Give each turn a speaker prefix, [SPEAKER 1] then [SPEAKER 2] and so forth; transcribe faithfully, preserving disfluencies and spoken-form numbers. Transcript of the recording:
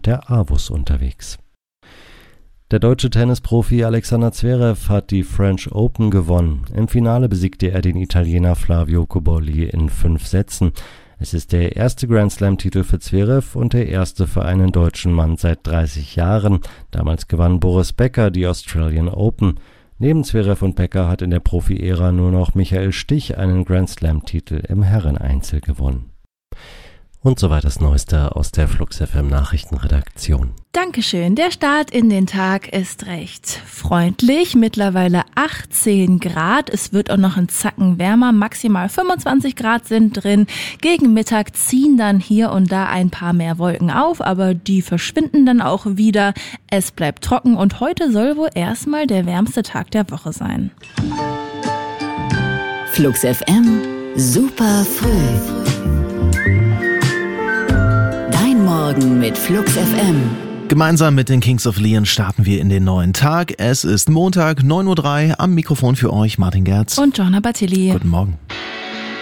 [SPEAKER 1] und der Avus unterwegs. Der deutsche Tennisprofi Alexander Zverev hat die French Open gewonnen. Im Finale besiegte er den Italiener Flavio Cobolli in fünf Sätzen. Es ist der erste Grand-Slam-Titel für Zverev und der erste für einen deutschen Mann seit dreißig Jahren. Damals gewann Boris Becker die Australian Open. Neben Zverev und Becker hat in der Profi-Ära nur noch Michael Stich einen Grand-Slam-Titel im Herreneinzel gewonnen. Und soweit das Neueste aus der Flux F M Nachrichtenredaktion.
[SPEAKER 2] Dankeschön. Der Start in den Tag ist recht freundlich. Mittlerweile achtzehn Grad. Es wird auch noch ein Zacken wärmer. Maximal fünfundzwanzig Grad sind drin. Gegen Mittag ziehen dann hier und da ein paar mehr Wolken auf, aber die verschwinden dann auch wieder. Es bleibt trocken und heute soll wohl erstmal der wärmste Tag der Woche sein.
[SPEAKER 3] Flux F M, super früh. Morgen mit Flux F M.
[SPEAKER 4] Gemeinsam mit den Kings of Leon starten wir in den neuen Tag. Es ist Montag, neun Uhr drei. Am Mikrofon für euch Martin Gerz.
[SPEAKER 2] Und Johanna Battilli.
[SPEAKER 4] Guten Morgen.